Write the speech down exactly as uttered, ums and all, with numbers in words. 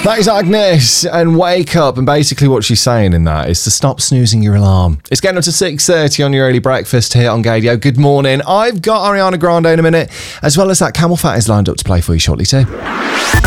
That is Agnes and Wake Up, and basically what she's saying in that is to stop snoozing your alarm. It's getting up to six thirty on your early breakfast here on Gadio. Good morning. I've got Ariana Grande in a minute, as well as that Camel Fat is lined up to play for you shortly too.